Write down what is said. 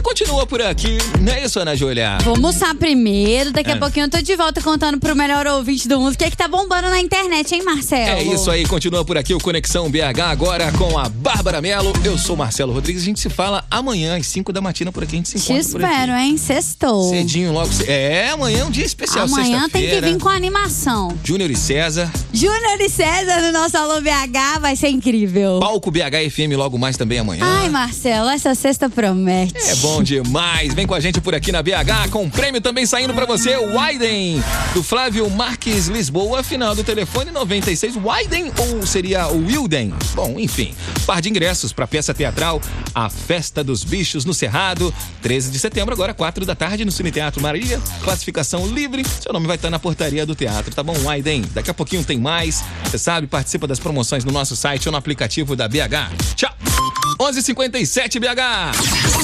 continua por aqui, não é isso, Ana Júlia? Vou almoçar primeiro, daqui a pouquinho eu tô de volta contando pro melhor ouvinte do mundo o que é que tá bombando na internet, hein, Marcelo? É isso aí, continua por aqui o Conexão BH agora com a Bárbara Mello. Eu sou Marcelo Rodrigues, a gente se fala amanhã às 5 da matina por aqui, a gente se encontra Te por aqui. espero, hein? Sextou. Cedinho logo. Amanhã é um dia especial, Amanhã tem que vir com animação. Júnior e César. Júnior e César no nosso Alô BH vai ser incrível. Palco BH FM logo mais também amanhã. Ai, Marcelo, essa sexta promete. É bom demais. Vem com a gente por aqui na BH, com um prêmio também saindo pra você, o Widen, do Flávio Marques Lisboa, final do telefone 96. Widen ou seria o Wilden? Bom, enfim. Par de ingressos pra peça teatral A Festa dos Bichos no Cerrado, 13 de setembro, agora 4 da tarde no Cine Teatro Maria. Classificação livre. Seu nome vai estar na portaria do teatro, tá bom, Widen? Daqui a pouquinho tem mais. Você sabe, participa das promoções no nosso site ou no aplicativo da BH. Tchau! 11h57 BH.